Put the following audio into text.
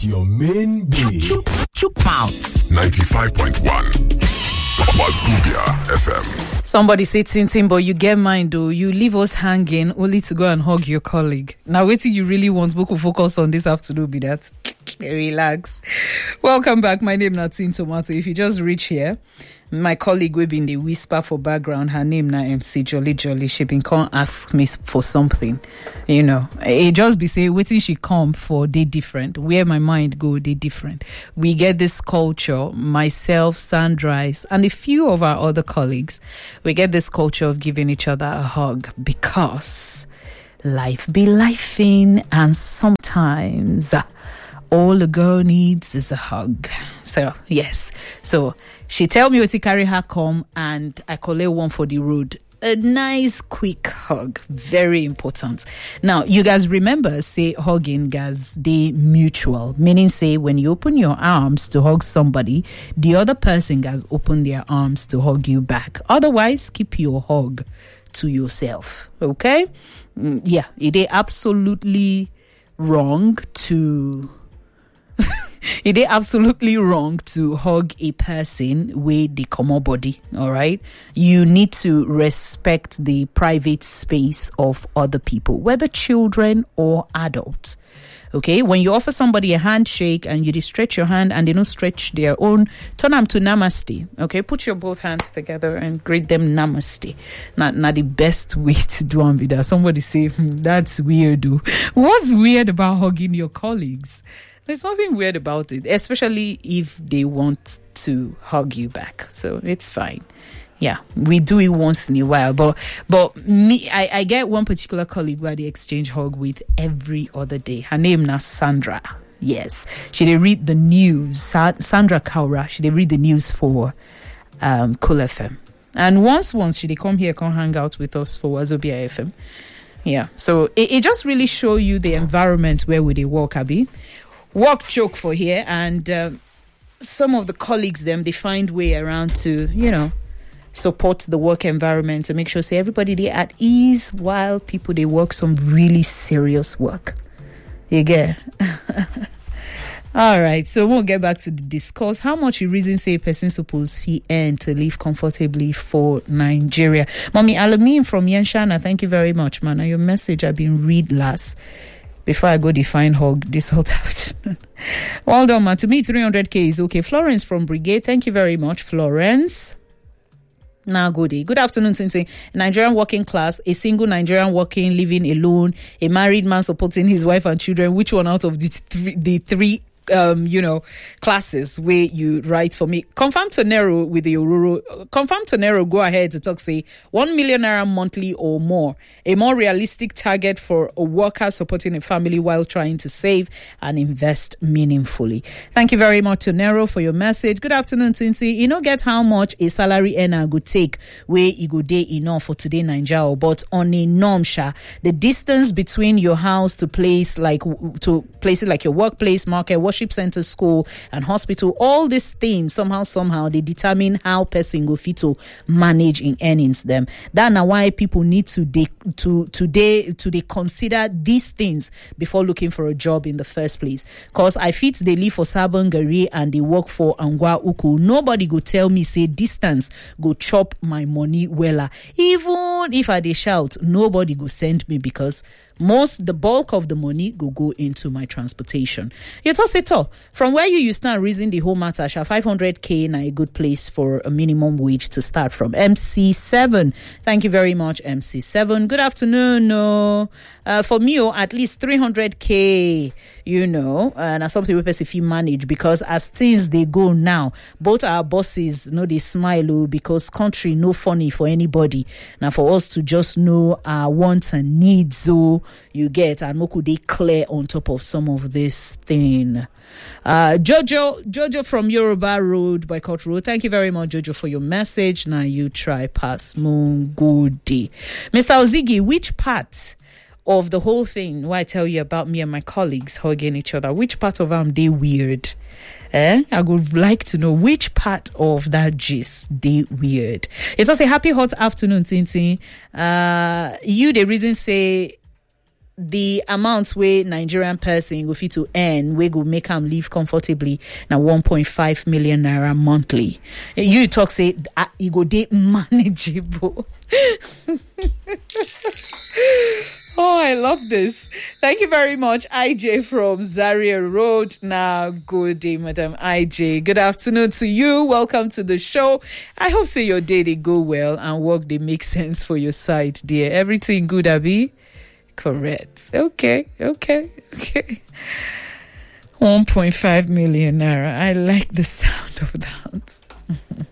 It's your main day. Chook mouth. 95.1 Wazubia FM. Somebody say Tintin, but you get mine though. You leave us hanging only to go and hug your colleague. Now, wait till you really want to focus on this afternoon, be that. Relax. Welcome back. My name is Tin Tomato. If you just reach here, my colleague will be in the whisper for background. Her name na MC Jolly. She been come ask me for something. You know, it just be say waiting she come for they different. Where my mind go, they different. We get this culture, myself, Sandrise, and a few of our other colleagues, we get this culture of giving each other a hug because life be lifing, and sometimes all a girl needs is a hug. So, yes. So, she tell me what to carry her come, and I collect one for the road. A nice, quick hug. Very important. Now, you guys remember, say, hugging, guys, they mutual. Meaning, say, when you open your arms to hug somebody, the other person, guys, open their arms to hug you back. Otherwise, keep your hug to yourself. Okay? Yeah, it is absolutely wrong to... It is absolutely wrong to hug a person with the common body, all right? You need to respect the private space of other people, whether children or adults, okay? When you offer somebody a handshake and you stretch your hand and they don't stretch their own, turn them to namaste, okay? Put your both hands together and greet them namaste. Not the best way to do it. That somebody say, that's weird, dude. What's weird about hugging your colleagues? There's nothing weird about it, especially if they want to hug you back. So it's fine. Yeah, we do it once in a while. But me, I get one particular colleague where they exchange hug with every other day. Her name is Sandra. Yes, she did read the news. Sandra Kaura. She did read the news for Cool FM. And once she did come here, come hang out with us for Wazobia FM. Yeah, so it just really show you the environment where we they work, Abi. Work choke for here, and some of the colleagues them they find way around to support the work environment to make sure say everybody they at ease while people they work some really serious work. You get. All right, so we'll get back to the discourse. How much you reason say a person suppose fee earn to live comfortably for Nigeria? Mommy Alamin from Yenshana, thank you very much, man. Your message I've been read last. Before I go define hug this whole afternoon. Well done, man. To me, 300K is okay. Florence from Brigade, thank you very much, Florence. Now, goodie. Good afternoon, Tintin. A Nigerian working class, a single Nigerian working, living alone, a married man supporting his wife and children. Which one out of the three classes where you write for me? Confirm to Nero with the Oruro. Confirm to Nero, go ahead to talk, say 1 million naira monthly or more. A more realistic target for a worker supporting a family while trying to save and invest meaningfully. Thank you very much to Nero for your message. Good afternoon, Tinti. You know, get how much a salary earner could take where you go day enough for today, Nigeria, but on a norm, the distance between your house to places like your workplace, market, worship center, school, and hospital, all these things somehow they determine how person go fit to manage in earnings them. That's why people need to consider these things before looking for a job in the first place. Cause I fit they live for Sabongari and they work for Angwa Uku. Nobody go tell me say distance go chop my money wella. Even if I dey shout, nobody go send me because the bulk of the money go into my transportation. You just say, from where you start reason the whole matter, 500K na a good place for a minimum wage to start from. MC7, thank you very much, MC7. Good afternoon. For me, at least 300K, and something we if you manage, because as things they go now, both our bosses they smile because country no funny for anybody. Now for us to just know our wants and needs, you get, and Moku they clear on top of some of this thing. Jojo from Yoruba Road by Court Road. Thank you very much, Jojo, for your message. Now you try pass Mungudi. Mr. Ozigi, which part of the whole thing why I tell you about me and my colleagues hugging each other, which part of them they weird? I would like to know which part of that gist they weird. It's also a happy hot afternoon, Tintin. You the reason say the amount where Nigerian person go fit to earn, we go make them live comfortably, now 1.5 million naira monthly. You talk say you go dey manageable. Oh, I love this. Thank you very much, IJ from Zaria Road. Now, good day, Madam IJ. Good afternoon to you. Welcome to the show. I hope say your day they go well and work they make sense for your side, dear. Everything good, Abi? Correct. Okay. 1.5 million naira. I like the sound of that.